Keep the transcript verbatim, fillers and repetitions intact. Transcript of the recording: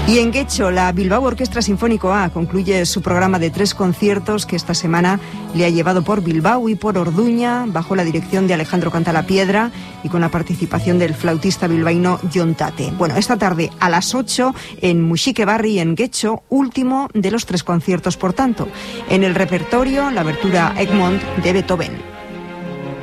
Y en Guecho, la Bilbao Orquestra Sinfónico A concluye su programa de tres conciertos que esta semana le ha llevado por Bilbao y por Orduña, bajo la dirección de Alejandro Cantalapiedra y con la participación del flautista bilbaíno Jon Tate. Bueno, esta tarde a las ocho en Muxique Barri, en Guecho, último de los tres conciertos, por tanto. En el repertorio, la abertura Egmont de Beethoven.